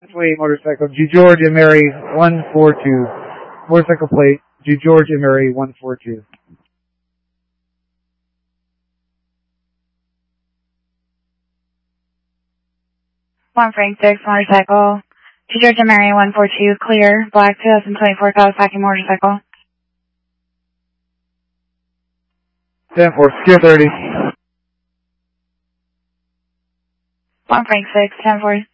Way motorcycle, G. George and Mary 142. Motorcycle plate, G. George and Mary 142. One Frank 6 motorcycle, G. George and Mary 142, clear, black 2024 Kawasaki motorcycle. 10-4, secure 30. One Frank 6, 10-4.